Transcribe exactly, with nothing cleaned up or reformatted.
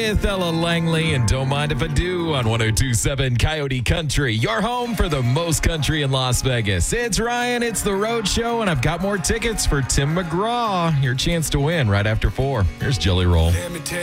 with Ella Langley and Don't Mind If I Do on one oh two point seven Coyote Country, your home for the most country in Las Vegas. It's Ryan, it's The Road Show, and I've got more tickets for Tim McGraw. Your chance to win right after four. Here's Jelly Roll.